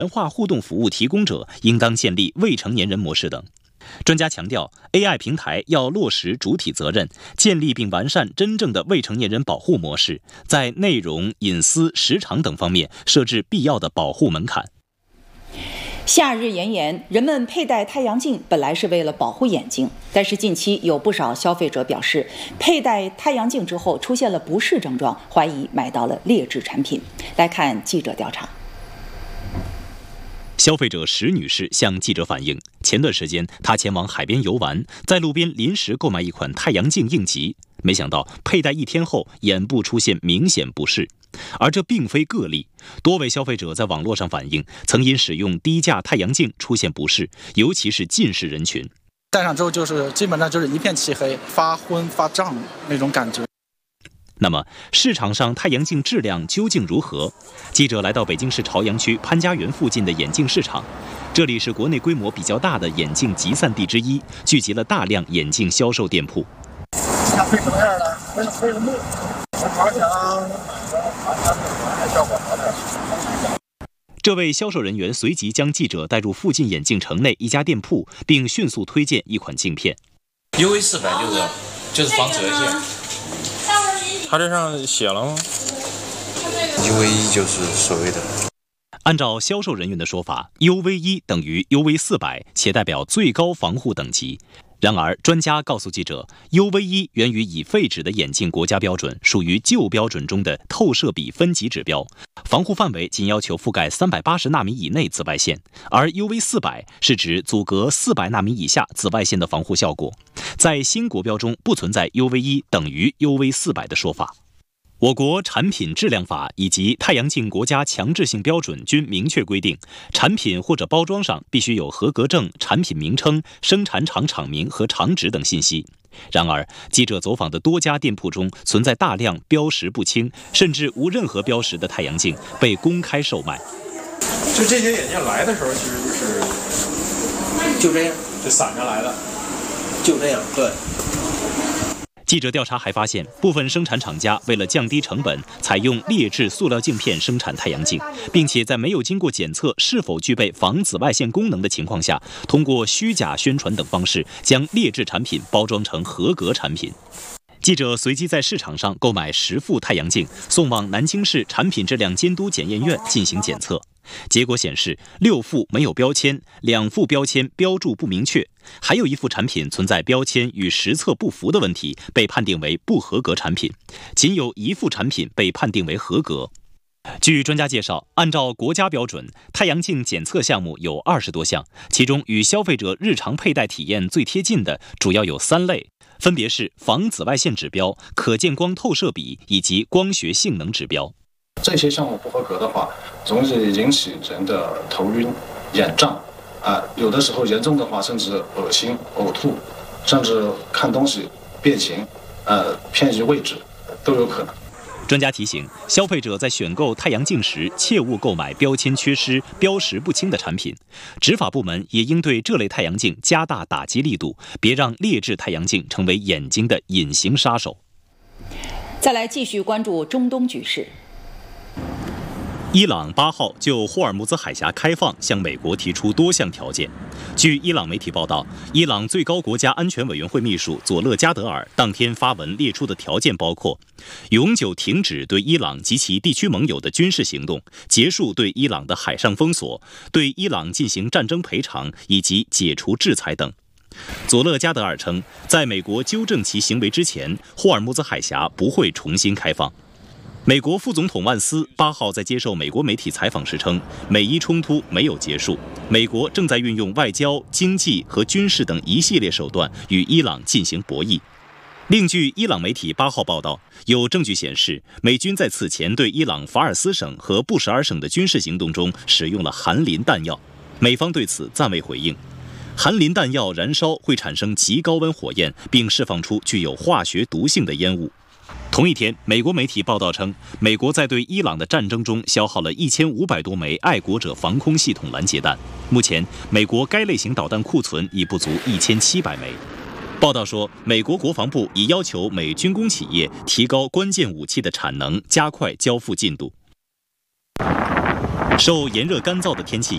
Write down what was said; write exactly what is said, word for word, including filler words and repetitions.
文化互动服务提供者应当建立未成年人模式等。专家强调 ，A I 平台要落实主体责任，建立并完善真正的未成年人保护模式，在内容、隐私、时长等方面设置必要的保护门槛。 夏日炎炎，人们佩戴太阳镜本来是为了保护眼睛，但是近期有不少消费者表示，佩戴太阳镜之后出现了不适症状，怀疑买到了劣质产品。来看记者调查。 消费者石女士向记者反映，前段时间她前往海边游玩，在路边临时购买一款太阳镜应急，没想到佩戴一天后眼部出现明显不适。而这并非个例，多位消费者在网络上反映，曾因使用低价太阳镜出现不适，尤其是近视人群。 戴上之后就是基本上就是一片漆黑，发昏发胀那种感觉。 那么市场上太阳镜质量究竟如何？记者来到北京市朝阳区潘家园附近的眼镜市场，这里是国内规模比较大的眼镜集散地之一，聚集了大量眼镜销售店铺。 想配什么样的？配配什么？我想。 这位销售人员随即将记者带入附近眼镜城内一家店铺，并迅速推荐一款镜片。 U V 四百就是就是防紫外线。 它这上写了吗 ？U V 一就是所谓的。 按照销售人员的说法 ，U V 一等于 U V 四百，且代表最高防护等级。然而，专家告诉记者 ，U V 一源于已废止的眼镜国家标准，属于旧标准中的透射比分级指标，防护范围仅要求覆盖三百八十纳米以内紫外线，而 U V 四百是指阻隔四百纳米以下紫外线的防护效果。在新国标中不存在 U V 一等于 U V 四百的说法。我国产品质量法以及太阳镜国家强制性标准均明确规定，产品或者包装上必须有合格证、产品名称、生产厂厂名和厂址等信息。然而，记者走访的多家店铺中存在大量标识不清，甚至无任何标识的太阳镜被公开售卖。 就这些眼镜来的时候，其实就是就这样， 就散着来的， 就这样，对。 记者调查还发现，部分生产厂家为了降低成本，采用劣质塑料镜片生产太阳镜，并且在没有经过检测是否具备防紫外线功能的情况下，通过虚假宣传等方式将劣质产品包装成合格产品。记者随即在市场上购买十副太阳镜，送往南京市产品质量监督检验院进行检测。结果显示，六副没有标签，两副标签标注不明确，还有一副产品存在标签与实测不符的问题，被判定为不合格产品。仅有一副产品被判定为合格。据专家介绍，按照国家标准，太阳镜检测项目有二十多项，其中与消费者日常佩戴体验最贴近的主要有三类，分别是防紫外线指标、可见光透射比以及光学性能指标。 这些项目不合格的话，容易引起人的头晕、眼胀，啊、呃，有的时候严重的话，甚至恶心、呕吐，甚至看东西变形，呃，偏移位置都有可能。 专家提醒，消费者在选购太阳镜时，切勿购买标签缺失、标识不清的产品。执法部门也应对这类太阳镜加大打击力度，别让劣质太阳镜成为眼睛的隐形杀手。 再来继续关注中东局势。 伊朗八号就霍尔木兹海峡开放向美国提出多项条件。据伊朗媒体报道，伊朗最高国家安全委员会秘书佐勒加德尔当天发文列出的条件包括：永久停止对伊朗及其地区盟友的军事行动，结束对伊朗的海上封锁，对伊朗进行战争赔偿以及解除制裁等。佐勒加德尔称，在美国纠正其行为之前，霍尔木兹海峡不会重新开放。美国副总统万斯八号在接受美国媒体采访时称，美伊冲突没有结束，美国正在运用外交、经济和军事等一系列手段与伊朗进行博弈。另据伊朗媒体八号报道，有证据显示，美军在此前对伊朗法尔斯省和布什尔省的军事行动中使用了含磷弹药，美方对此暂未回应。含磷弹药燃烧会产生极高温火焰，并释放出具有化学毒性的烟雾。同一天，美国媒体报道称，美国在对伊朗的战争中消耗了一千五百多枚爱国者防空系统拦截弹。目前，美国该类型导弹库存已不足一千七百枚。报道说，美国国防部已要求美军工企业提高关键武器的产能，加快交付进度。受炎热干燥的天气